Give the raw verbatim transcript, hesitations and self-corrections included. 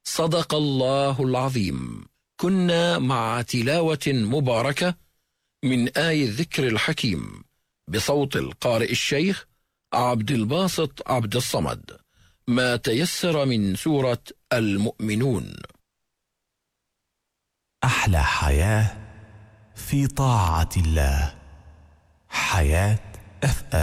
صدق الله العظيم. كنا مع تلاوة مباركة من آي الذكر الحكيم بصوت القارئ الشيخ عبد الباسط عبد الصمد، ما تيسر من سورة المؤمنون. أحلى حياة في طاعة الله، حياة أف